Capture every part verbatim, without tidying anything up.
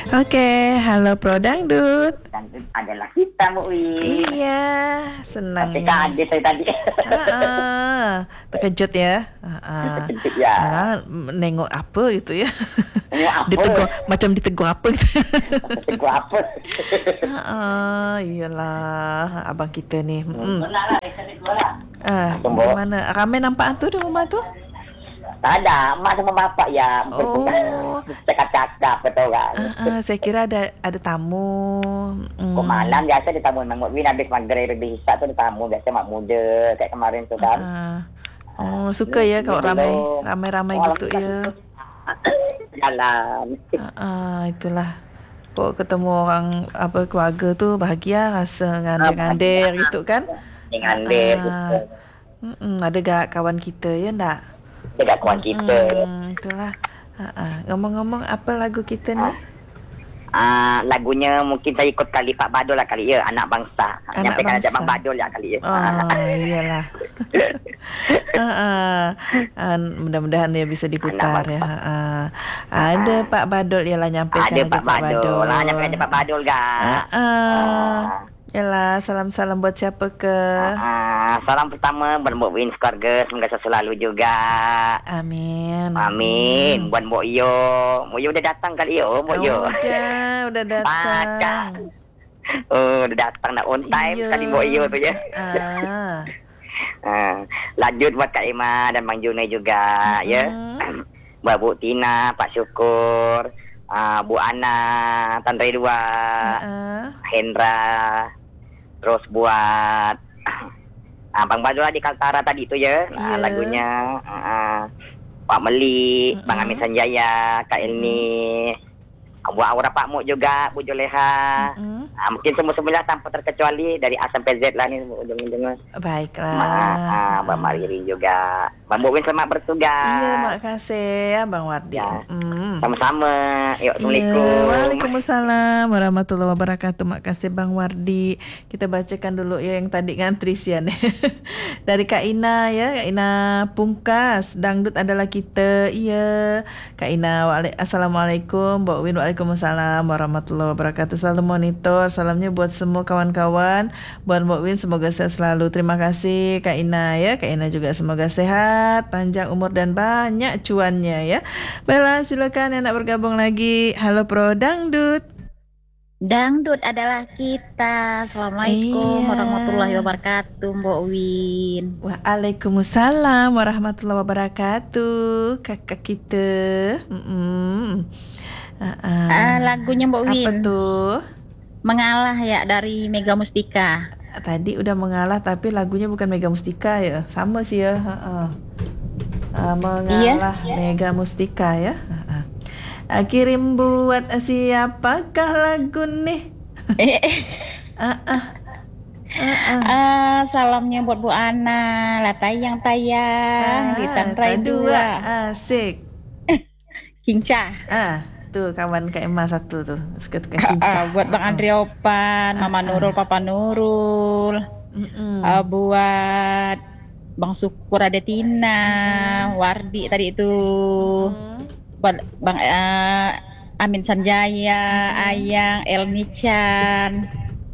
Oke, halo Pro Dangdut. Dangdut adalah kita, Mbak Wi. Iya, senang. Tapi kaget saya tadi. Ah, terkejut ya. Ah, Terkejut ya. ah, nengok apa gitu ya? Nengok apa? Ditegur, macam ditegur apa gitu. Tegur apa? Ah, iyalah, abang kita ni. Mm. Benar lah, saya tegur lah. Ah, gimana? Ramai nampak tu di rumah tu? Tak ada, mak sama bapak ya. Oh. Cakap-cakap betul kan. Ah, ah, saya kira ada ada tamu. Mm. Kok malam biasa ada tamu Mak Win habis maghrib habis isyak tu ada tamu biasa mak muda kayak kemarin tu kan. Ah. Oh, suka ya kalau ramai ramai-ramai Oh, gitu ya. Jalan. Ah, ah, itulah. Kok ketemu orang apa keluarga tu bahagia rasa ngander-ngander gitu kan? Ngander. Ah. Mm-mm, ada gak kawan kita ya ndak? Dekat kawan kita. Hmm, itulah. Ah, ah. Ngomong-ngomong apa lagu kita ni? Ah, lagunya mungkin saya ikut kali Pak Badul lah kali ya, anak bangsa. Anak Nyampaikan bangsa. ajak Bang Badul ya kali ya. Oh, iyalah. ah, ah. Ah, mudah-mudahan dia bisa diputar ya. Ah, ah. Ada Pak Badul ialah nyampaikan Ada aja Pak Badul. Lah nyampaikan ajak Pak Badul gak? Ah, ah. Yalah, salam-salam buat siapa ke? Ah, salam pertama buat Mbok Win keluarga, semoga sehat selalu juga. Amin. Amin. Buat Mbok Yo. Mbok Yo udah datang kali yo, Mbok Yo. Oh, udah, udah datang. Ada. Oh, udah datang nak on time Iya. tadi Mbok Yo tu ya. Ah. Ah, lanjut buat Kak Ima dan Bang Junai juga ya. Buat Bu Tina, Pak Syukur, ah, Bu Ana, Tan Redwa, Ah. Hendra, terus buat ah, Bang Badul di Kaltara tadi tu ya. Ah, Ya. lagunya ah, Pak Meli, Mm-mm. Bang Amin Sanjaya, Kak Elni, ah, buat Aura Pak Muk juga, Bu Joleha. Mm-mm. Ah, mungkin semua-semua tanpa terkecuali dari A sampai Z lah ni ujung-ujungnya. Baiklah. Ah, Bang Mariri juga. Bang Bowin selamat bertugas. Iya, makasih ya Bang Wardi. Ya. Mm. Sama-sama. Yuk, Assalamualaikum. Ya, Waalaikumsalam warahmatullahi wabarakatuh. Makasih Bang Wardi. Kita bacakan dulu ya yang tadi ngantri sian. Dari Kak Ina ya, Kak Ina Pungkas. Dangdut adalah kita. Iya. Kak Ina, wa'alaik- Assalamualaikum. Mbak Win, Waalaikumsalam warahmatullahi wabarakatuh. Selalu monitor. Salamnya buat semua kawan-kawan. Buat Mbak Win semoga sehat selalu. Terima kasih Kak Ina ya. Kak Ina juga semoga sehat, panjang umur dan banyak cuannya ya. Bella, silakan yang nak bergabung lagi. Halo Pro Dangdut. Dangdut adalah kita. Assalamualaikum Iya. warahmatullahi wabarakatuh, Mbok Win. Waalaikumsalam warahmatullahi wabarakatuh. Kakak kita. Mm-mm. Uh-uh. Ah, lagunya Mbok Apa Win tuh? mengalah ya dari Mega Mustika. Tadi udah mengalah tapi lagunya bukan Mega Mustika ya. Sama sih ya. Uh-uh. Uh, mengalah Mega Mustika ya. Uh-uh. Uh, kirim buat siapakah lagu nih? Uh-uh. Uh-uh. Ah, salamnya buat Bu Ana, lah tayang tayang di Tanrai dua. Asik. Kinca. Ah, tuh kawan Kak Emma satu tuh. Suka tukang Ah, kincah. buat Bang Andri Opan, Mama Nurul, Papa Nurul. Mm-mm. Ah, buat Bang Syukur ada Tina, Wardi tadi itu. Buat Bang eh, Amin Sanjaya, Ayang, Elni Chan.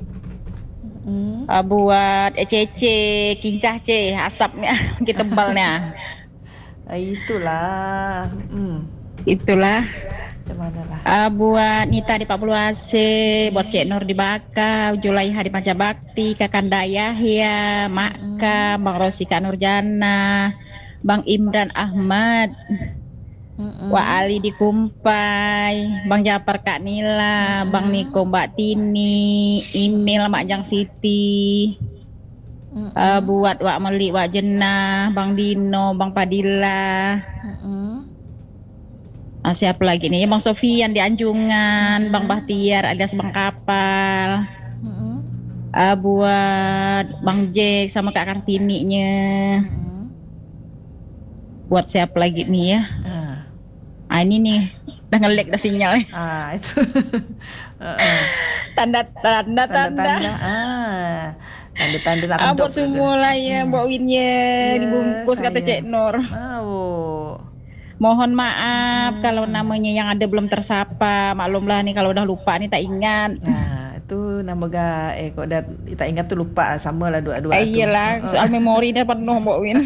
Mm. Uh, buat E C C, kincah C, asapnya, kita tebalnya. Ah, itulah. Mm. Itulah. Mana lah. Uh, buat Nita di Papua Luase, buat Cik Nur di Baka, Julaiha di Pancabakti, Kakanda Yahya, Maka, Bang Rosika Nurjana, Bang Imran Ahmad, Mm-mm. Wa Ali di Kumpai, Bang Japar Kak Nila, Bang Niko Mbak Tini, Imil Mak Jang Siti. Mm-mm. Uh, buat Wak Meli, Wak Jenah, Bang Dino, Bang Padilla. Mm-mm. Ah, siapa lagi nih? Bang Sofian di Anjungan, Bang Bahtiar alias Bang Kapal. Mm-mm. Uh, buat Bang Jack sama Kak Kartininya. Mm-mm. Buat siapa lagi nih ya? Ah. Ah, ini nih, udah nge-lag dah sinyal. Ah, itu. Uh-uh. Tanda-tanda tanda. Tanda-tanda. Ah. Tanda-tanda nak Ah, kedok buat semua lah ya, Hmm. Mbak Winnya Ya, dibungkus kata sayang. Cik Nur. Oh. Mohon maaf kalau namanya yang ada belum tersapa. Maklumlah nih kalau udah lupa nih tak ingat. Nah, itu nama ga eh kok dah tak ingat tu lupa sama lah dua-dua Eh, tu. iyalah, Uh-uh. soal memori dia penuh Mbak Win.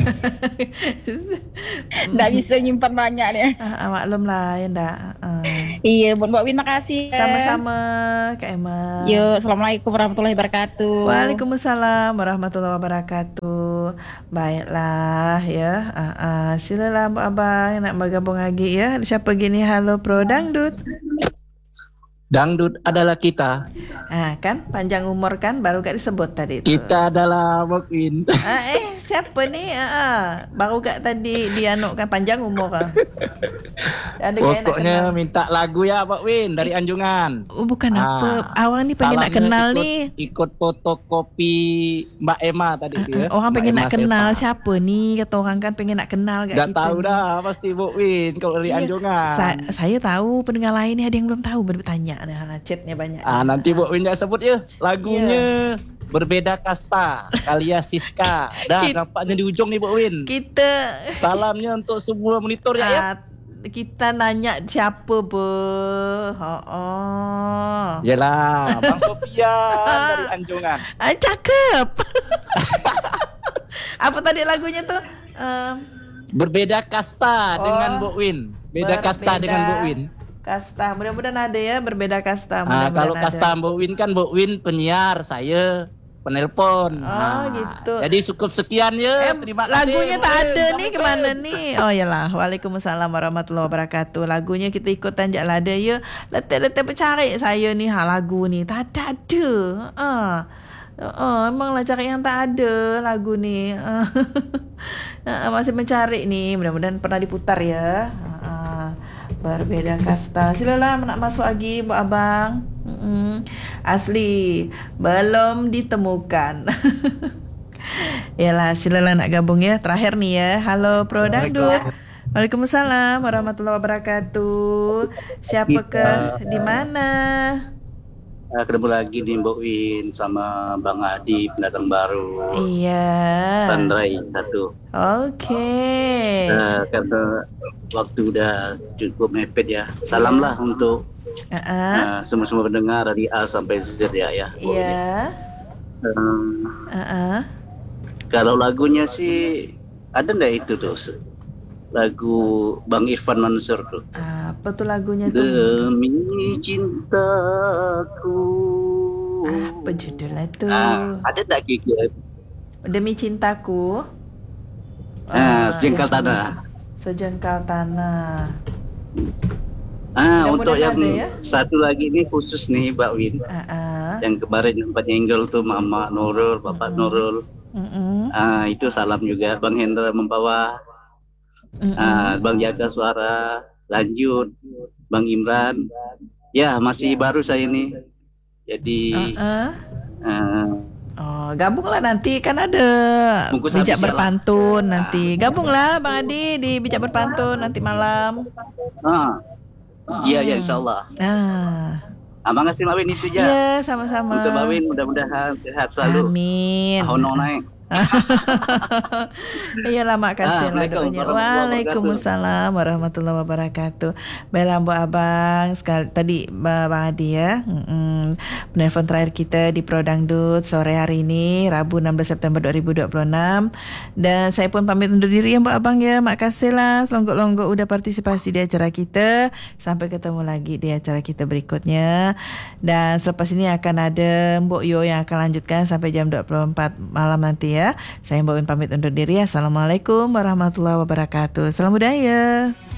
Tak bisa nyimpan banyak dia. Ah, ah, maklum lah ya ndak. Ah. Iya, buat Mbak Win makasih. Sama-sama Kak Emma. Yuk, Assalamualaikum warahmatullahi wabarakatuh. Waalaikumsalam warahmatullahi wabarakatuh. Baiklah ya. Ah, ah. Silalah Mbak Abang nak bergabung lagi ya. Siapa gini? Halo Pro Dangdut. Dangdut adalah kita. Ah kan panjang umur kan baru gak disebut tadi tu. Kita adalah Mokwin. Ah, eh siapa ni? Ah, ah. Baru gak tadi dianukkan panjang umur ah. Ada gaya nak Pokoknya kenal? minta lagu ya Pak Win dari Anjungan. Oh, bukan apa. Ah, Awang ni pengen nak salamnya kenal ikut, ni. Ikut fotokopi Mbak Emma tadi tu ya. Orang Mbak pengen Emma nak kenal Selpa. siapa ni, kata orang kan pengen nak kenal kat Gak kita. tahu ni. dah pasti Pak Win kalau dari Iya. Anjungan. Sa- saya tahu, pendengar lain ni ada yang belum tahu, bertanya dah, chatnya banyak. Ah nanti Pak Win jangan sebut ya. Lagunya berbeda kasta, Kalia Siska. Dah Kit- nampaknya di ujung nih Pak Win. Kita Salamnya untuk semua monitor ya. ya. ah, kita nanya siapa be. Ha oh. Yalah, Bang Sofian dari Anjungan. Ah, cakep. Apa tadi lagunya tu? Um, Berbeda kasta Oh, dengan Bu Win. Beda kasta berbeda dengan Bu Win. Kasta, mudah-mudahan ada ya, berbeda kasta. Ah, mudah-mudahan kalau ada. kasta Bu Win kan Bu Win penyiar, saya penelpon. Oh, Ah, gitu. Jadi cukup sekian ya. Eh, Terima kasih. lagunya Bu tak Win. ada ni, Assalamualaikum. kemana ni? Oh yalah, Waalaikumsalam warahmatullahi wabarakatuh. Lagunya kita ikutan je lah ada ya. Letih-letih bercari saya ni ha lagu ni. Tak ada ada. Ah. Oh, emanglah cari yang tak ada lagu ni. Ah. Ah, masih mencari ni. Mudah-mudahan pernah diputar ya. Ah, berbeda kasta. Silalah nak masuk lagi buat abang. Mm-mm. Asli belum ditemukan. Yalah, silalah nak gabung ya. Terakhir nih ya. Halo Pro Dangdut. Waalaikumsalam warahmatullahi wabarakatuh. Siapakah di mana? Uh, ketemu lagi nih Mbak Win sama Bang Adi pendatang baru Iya. Sandrai satu. Oke. Uh, karena waktu udah cukup mepet ya. Salamlah untuk Heeh. uh, semua-semua pendengar dari A sampai Z ya ya. Iya. Um, Heeh. kalau lagunya sih ada ndak itu tuh lagu Bang Irfan Mansur tuh. Apa tuh lagunya tuh? Demi cintaku. Apa judulnya tuh? Ah, ada ndak Kiki? Demi cintaku. Ah, Sejengkal ya, Tanah. Sejengkal tanah. Ah, Mudah-mudahan untuk yang ada ya. satu lagi ini khusus nih Mbak Win. Heeh. Yang kemarin sempat nyenggol tuh Mama Nurul, Bapak Nurul. Mm-mm. Ah, itu salam juga Bang Hendra membawa. Mm-mm. Ah, Bang Jaga Suara, lanjut Bang Imran. Ya, masih baru saya ini. Jadi Heeh. ah, Oh, gabunglah nanti kan ada Bungkus bijak habis ya, berpantun nanti. Gabunglah Bang Adi di bijak berpantun nanti malam. ah, iya ya insyaallah. Ah. Ah, makasih Mbak Win itu aja. Iya, sama-sama. Untuk Mbak Win mudah-mudahan sehat selalu. Amin. Honor naik. Iyalah makasih Ah, lah Assalamualaikum doanya. warahmatullahi Waalaikumsalam warahmatullahi wabarakatuh. Baiklah Bu Abang sekali tadi Bang Adi ya. Mm-mm. Penelpon terakhir kita di Pro Dangdut sore hari ini Rabu enam belas September dua ribu dua puluh enam dan saya pun pamit undur diri ya Bu Abang ya. Makasih lah selonggok-longgok udah partisipasi di acara kita. Sampai ketemu lagi di acara kita berikutnya. Dan selepas ini akan ada Mbok Yo yang akan lanjutkan sampai jam dua puluh empat malam nanti ya. Saya Mbak Win pamit undur diri. Assalamualaikum warahmatullahi wabarakatuh. Salam budaya.